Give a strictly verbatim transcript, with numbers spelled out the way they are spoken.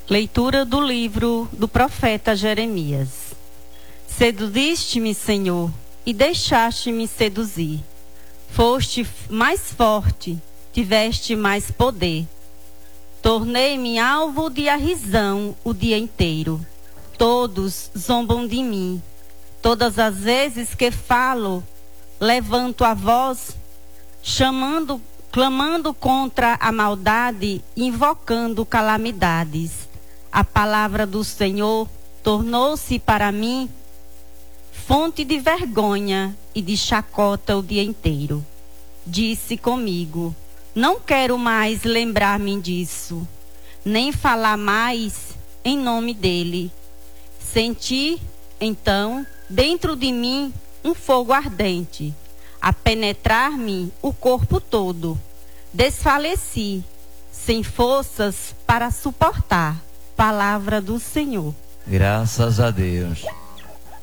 Leitura do livro do profeta Jeremias. Seduziste-me, Senhor, e deixaste-me seduzir. Foste mais forte, tiveste mais poder. Tornei-me alvo de arrisão o dia inteiro. Todos zombam de mim. Todas as vezes que falo, levanto a voz, chamando, clamando contra a maldade, invocando calamidades. A palavra do Senhor tornou-se para mim fonte de vergonha e de chacota o dia inteiro. Disse comigo: não quero mais lembrar-me disso, nem falar mais em nome dele. Senti, então, dentro de mim um fogo ardente, a penetrar-me o corpo todo. Desfaleci, sem forças para suportar. Palavra do Senhor. Graças a Deus.